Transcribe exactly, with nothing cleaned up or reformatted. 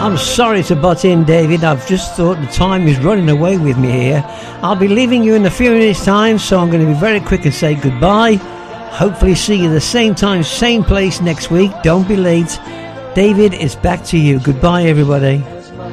I'm sorry to butt in, David. I've just thought the time is running away with me here. I'll be leaving you in a few minutes' time, so I'm going to be very quick and say goodbye. Hopefully see you the same time, same place next week. Don't be late. David, it's back to you. Goodbye, everybody.